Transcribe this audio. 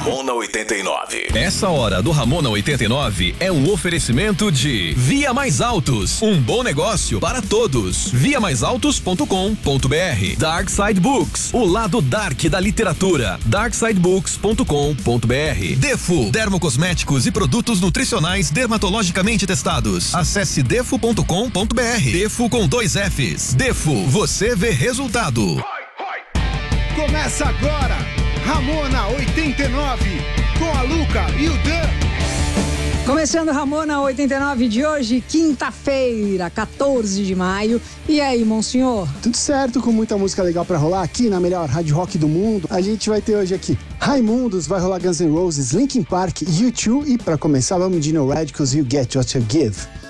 Ramona 89. Essa hora do Ramona 89 é um oferecimento de Via Mais Altos, um bom negócio para todos. viamaisautos.com.br. Dark Side Books, o lado dark da literatura. darksidebooks.com.br. Defo, dermocosméticos e produtos nutricionais dermatologicamente testados. Acesse defo.com.br. Defo com 2 Fs. Defo, você vê resultado. Começa agora, Ramona 89, com a Luca e o Dan. Começando Ramona 89 de hoje, quinta-feira, 14 de maio. E aí, monsenhor? Tudo certo, com muita música legal pra rolar aqui na melhor rádio rock do mundo. A gente vai ter hoje aqui Raimundos, vai rolar Guns N' Roses, Linkin Park, U2 e pra começar vamos de No Radicals e You Get What You Give.